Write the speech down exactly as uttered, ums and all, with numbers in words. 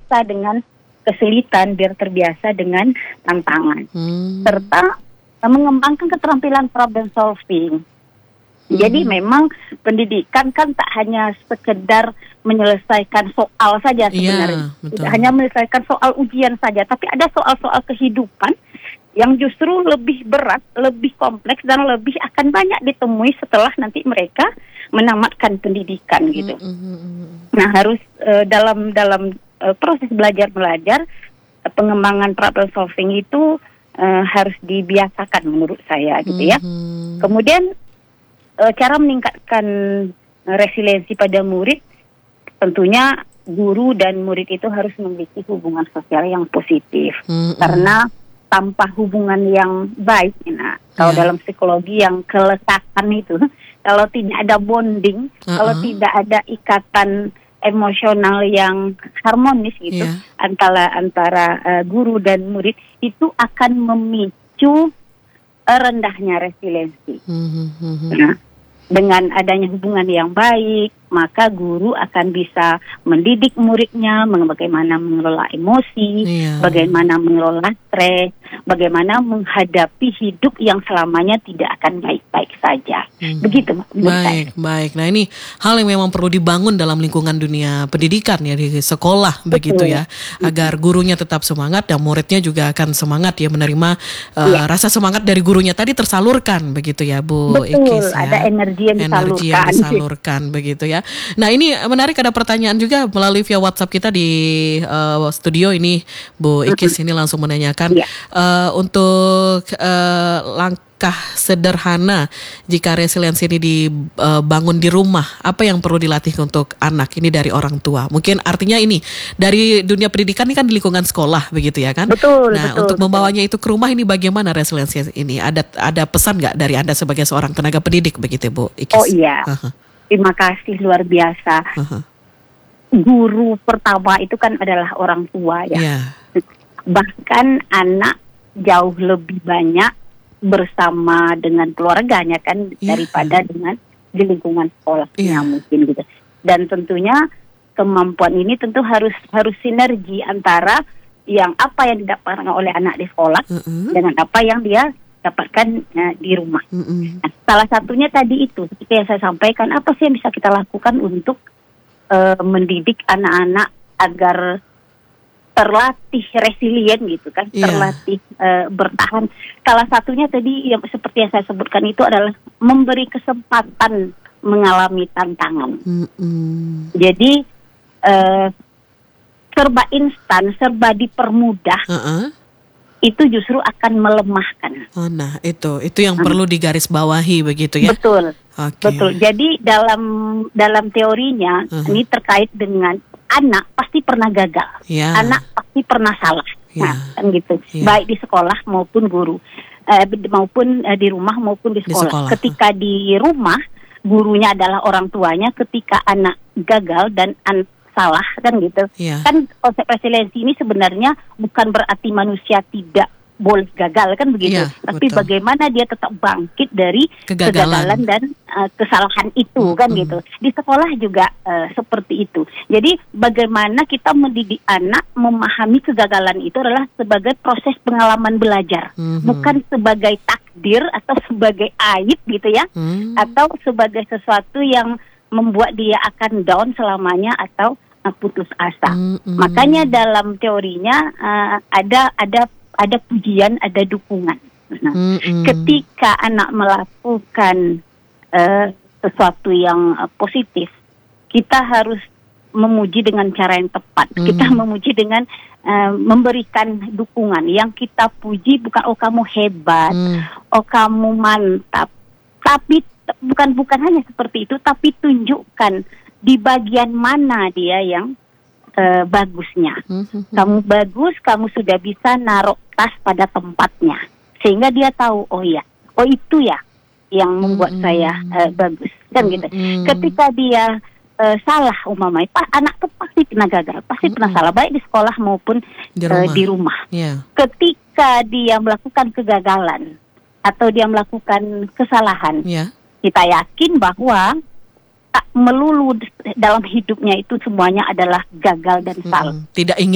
terbiasa dengan kesulitan, biar terbiasa dengan tantangan. Hmm. Serta mengembangkan keterampilan problem solving. Hmm. Jadi memang pendidikan kan tak hanya sekedar menyelesaikan soal saja sebenarnya. Ya, Tidak hanya menyelesaikan soal ujian saja, tapi ada soal-soal kehidupan yang justru lebih berat, lebih kompleks, dan lebih akan banyak ditemui setelah nanti mereka menamatkan pendidikan gitu. Mm-hmm. Nah, harus uh, dalam dalam uh, proses belajar belajar uh, pengembangan problem solving itu uh, harus dibiasakan menurut saya gitu ya. Mm-hmm. Kemudian uh, cara meningkatkan resiliensi pada murid, tentunya guru dan murid itu harus memiliki hubungan sosial yang positif. Mm-hmm. Karena tanpa hubungan yang baik, nah, kalau yeah. dalam psikologi yang kelekatan itu, kalau tidak ada bonding, uh-uh. kalau tidak ada ikatan emosional yang harmonis gitu yeah. antara antara uh, guru dan murid, itu akan memicu uh, rendahnya resiliensi. Mm-hmm. Nah, dengan adanya hubungan yang baik, maka guru akan bisa mendidik muridnya bagaimana mengelola emosi, iya. bagaimana mengelola stres, bagaimana menghadapi hidup yang selamanya tidak akan baik-baik saja. Hmm. Begitu, baik, saya. baik. Nah, ini hal yang memang perlu dibangun dalam lingkungan dunia pendidikan ya, di sekolah. Betul. Begitu ya, agar gurunya tetap semangat dan muridnya juga akan semangat ya menerima uh, iya. rasa semangat dari gurunya tadi tersalurkan begitu ya, Bu Betul, Ikis ya. Ada energi yang disalurkan. Energi yang disalurkan begitu ya. Nah, ini menarik, ada pertanyaan juga melalui via WhatsApp kita di uh, studio ini, Bu Ikis ini langsung menanyakan yeah. uh, untuk uh, langkah sederhana jika resiliensi ini dibangun di rumah, apa yang perlu dilatih untuk anak ini dari orang tua? Mungkin artinya ini dari dunia pendidikan ini kan di lingkungan sekolah begitu ya kan? Betul. Nah, betul, untuk betul. membawanya itu ke rumah ini bagaimana resiliensi ini? Ada ada pesan nggak dari Anda sebagai seorang tenaga pendidik begitu, Bu Ikis? Oh iya. Uh-huh. Terima kasih, luar biasa. Uh-huh. Guru pertama itu kan adalah orang tua ya. Yeah. Bahkan anak jauh lebih banyak bersama dengan keluarganya kan yeah. daripada dengan di lingkungan sekolahnya yeah. mungkin gitu. Dan tentunya kemampuan ini tentu harus harus sinergi antara yang apa yang didapatkan oleh anak di sekolah uh-huh. dengan apa yang dia dapatkan uh, di rumah. Mm-hmm. Nah, salah satunya tadi itu, seperti yang saya sampaikan, apa sih yang bisa kita lakukan untuk uh, mendidik anak-anak agar terlatih resilient gitu kan, yeah. terlatih uh, bertahan. Salah satunya tadi yang seperti yang saya sebutkan itu adalah memberi kesempatan mengalami tantangan. Mm-hmm. Jadi uh, serba instan, serba dipermudah. Uh-uh. Itu justru akan melemahkan. Oh, nah itu itu yang hmm. perlu digarisbawahi begitu ya. Betul, okay. betul. Jadi dalam dalam teorinya uh-huh. ini terkait dengan anak pasti pernah gagal, yeah. anak pasti pernah salah, yeah. nah kan gitu. Yeah. Baik di sekolah maupun guru, eh, maupun eh, di rumah maupun di sekolah. di sekolah. Ketika di rumah gurunya adalah orang tuanya, ketika anak gagal dan an- salah kan gitu. Yeah. Kan konsep resiliensi ini sebenarnya bukan berarti manusia tidak boleh gagal kan begitu. Yeah, tapi betul. Bagaimana dia tetap bangkit dari kegagalan, kegagalan dan uh, kesalahan itu mm-hmm. kan gitu. Di sekolah juga uh, seperti itu. Jadi bagaimana kita mendidik anak memahami kegagalan itu adalah sebagai proses pengalaman belajar, mm-hmm. bukan sebagai takdir atau sebagai aib gitu ya, mm-hmm. atau sebagai sesuatu yang membuat dia akan down selamanya atau putus asa. Mm-hmm. Makanya dalam teorinya uh, ada ada ada pujian, ada dukungan. Nah, mm-hmm. ketika anak melakukan uh, sesuatu yang uh, positif, kita harus memuji dengan cara yang tepat. Mm-hmm. Kita memuji dengan uh, memberikan dukungan. Yang kita puji bukan oh kamu hebat, mm. oh kamu mantap, tapi bukan bukan hanya seperti itu, tapi tunjukkan di bagian mana dia yang uh, bagusnya. Mm-hmm. Kamu bagus, kamu sudah bisa naruh tas pada tempatnya, sehingga dia tahu, oh iya, oh itu ya yang membuat mm-hmm. saya uh, bagus, kan gitu. Mm-hmm. Ketika dia uh, salah, umpamanya, pak anak tuh pasti pernah gagal, pasti mm-hmm. pernah salah, baik di sekolah maupun di rumah. Uh, di rumah. Yeah. Ketika dia melakukan kegagalan atau dia melakukan kesalahan, yeah. kita yakin bahwa tak melulu dalam hidupnya itu semuanya adalah gagal dan salah. Hmm, tidak ingin